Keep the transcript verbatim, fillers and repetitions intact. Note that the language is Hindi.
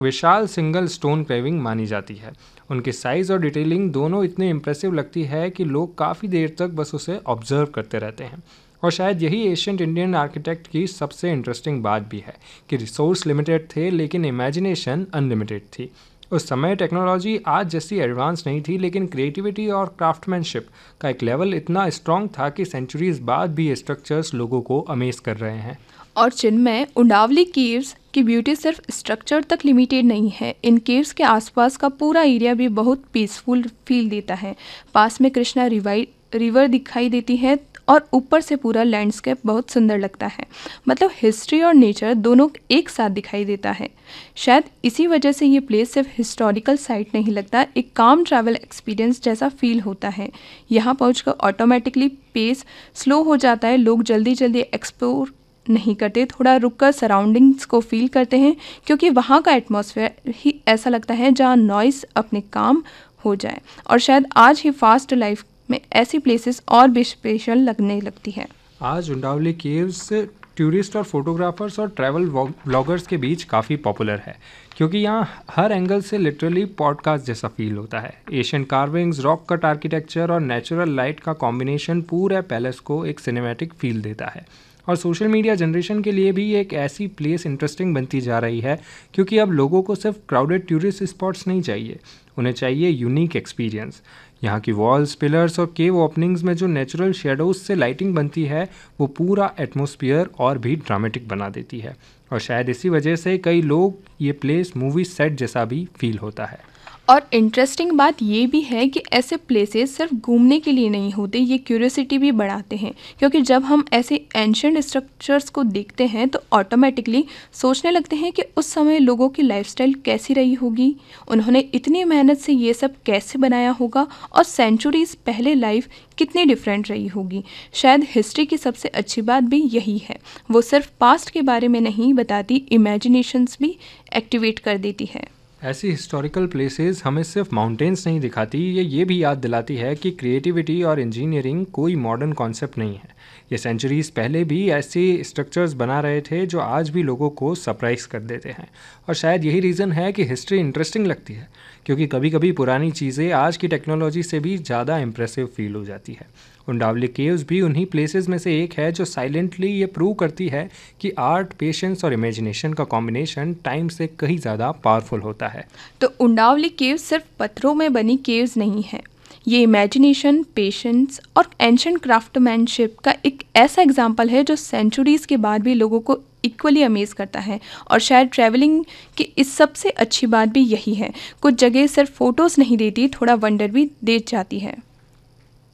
विशाल सिंगल स्टोन क्रेविंग मानी जाती है। उनकी साइज़ और डिटेलिंग दोनों इतने इम्प्रेसिव लगती है कि लोग काफ़ी देर तक बस उसे ऑब्जर्व करते रहते हैं। और शायद यही एशियंट इंडियन आर्किटेक्ट की सबसे इंटरेस्टिंग बात भी है कि रिसोर्स लिमिटेड थे लेकिन इमेजिनेशन अनलिमिटेड थी। उस समय टेक्नोलॉजी आज जैसी एडवांस नहीं थी, लेकिन क्रिएटिविटी और क्राफ्टमैनशिप का एक लेवल इतना स्ट्रॉन्ग था कि सेंचुरीज बाद भी ये स्ट्रक्चर्स लोगों को अमेज कर रहे हैं। और चिन्मय, उंडावली केव्स की ब्यूटी सिर्फ स्ट्रक्चर तक लिमिटेड नहीं है। इन केव्स के आसपास का पूरा एरिया भी बहुत पीसफुल फील देता है। पास में कृष्णा रिवाई रिवर दिखाई देती है और ऊपर से पूरा लैंडस्केप बहुत सुंदर लगता है। मतलब हिस्ट्री और नेचर दोनों एक साथ दिखाई देता है। शायद इसी वजह से ये प्लेस सिर्फ हिस्टोरिकल साइट नहीं लगता, एक काम ट्रैवल एक्सपीरियंस जैसा फील होता है। यहाँ पहुँचकर ऑटोमेटिकली पेस स्लो हो जाता है। लोग जल्दी जल्दी एक्सप्लोर नहीं करते, थोड़ा रुककर सराउंडिंग्स को फील करते हैं, क्योंकि वहाँ का एटमॉस्फेयर ही ऐसा लगता है जहाँ नॉइस अपने काम हो जाए। और शायद आज ही फास्ट लाइफ में ऐसी प्लेसेस और भी स्पेशल लगने लगती है। आज उंडावली केव्स टूरिस्ट और फोटोग्राफर्स और ट्रैवल व्लॉगर्स के बीच काफ़ी पॉपुलर है, क्योंकि यहाँ हर एंगल से लिटरली पॉडकास्ट जैसा फील होता है। Asian carvings, rock cut architecture और नेचुरल लाइट का कॉम्बिनेशन पूरे पैलेस को एक सिनेमैटिक फील देता है। और सोशल मीडिया जनरेशन के लिए भी ये एक ऐसी प्लेस इंटरेस्टिंग बनती जा रही है, क्योंकि अब लोगों को सिर्फ क्राउडेड टूरिस्ट स्पॉट्स नहीं चाहिए, उन्हें चाहिए यूनिक एक्सपीरियंस। यहाँ की वॉल्स, पिलर्स और केव ओपनिंग्स में जो नेचुरल शेडोज से लाइटिंग बनती है वो पूरा एटमॉस्फेयर और भी ड्रामेटिक बना देती है। और शायद इसी वजह से कई लोग ये प्लेस मूवी सेट जैसा भी फील होता है। और इंटरेस्टिंग बात ये भी है कि ऐसे प्लेसेस सिर्फ घूमने के लिए नहीं होते, ये क्यूरियोसिटी भी बढ़ाते हैं। क्योंकि जब हम ऐसे एंशिएंट स्ट्रक्चर्स को देखते हैं तो ऑटोमेटिकली सोचने लगते हैं कि उस समय लोगों की लाइफस्टाइल कैसी रही होगी, उन्होंने इतनी मेहनत से ये सब कैसे बनाया होगा, और सेंचुरीज पहले लाइफ कितनी डिफरेंट रही होगी। शायद हिस्ट्री की सबसे अच्छी बात भी यही है, वो सिर्फ पास्ट के बारे में नहीं बताती, इमेजिनेशंस भी एक्टिवेट कर देती है। ऐसी हिस्टोरिकल प्लेसेस हमें सिर्फ माउंटेन्स नहीं दिखाती, ये ये भी याद दिलाती है कि क्रिएटिविटी और इंजीनियरिंग कोई मॉडर्न कॉन्सेप्ट नहीं है। ये सेंचुरीज पहले भी ऐसे स्ट्रक्चर्स बना रहे थे जो आज भी लोगों को सरप्राइज कर देते हैं। और शायद यही रीज़न है कि हिस्ट्री इंटरेस्टिंग लगती है, क्योंकि कभी कभी पुरानी चीज़ें आज की टेक्नोलॉजी से भी ज़्यादा इम्प्रेसिव फील हो जाती है। उंडावली केव्स भी उन्हीं प्लेसेस में से एक है जो साइलेंटली ये प्रूव करती है कि आर्ट, पेशेंस और इमेजिनेशन का कॉम्बिनेशन टाइम से कहीं ज़्यादा पावरफुल होता है। तो उंडावली केव्स सिर्फ पत्थरों में बनी केव्स नहीं है, ये इमेजिनेशन, पेशेंस और एंशिएंट क्राफ्टमैनशिप का एक ऐसा एग्जाम्पल है जो सेंचुरीज के बाद भी लोगों को इक्वली अमेज करता है। और शायद ट्रैवलिंग की इस सबसे अच्छी बात भी यही है, कुछ जगह सिर्फ फोटोज़ नहीं देती, थोड़ा वंडर भी दे जाती है।